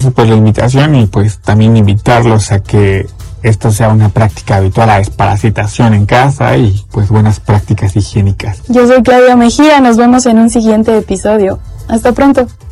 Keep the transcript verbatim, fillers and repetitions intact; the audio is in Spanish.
gracias por la invitación y pues también invitarlos a que esto sea una práctica habitual, a desparasitación en casa y pues buenas prácticas higiénicas. Yo soy Claudia Mejía, nos vemos en un siguiente episodio. Hasta pronto.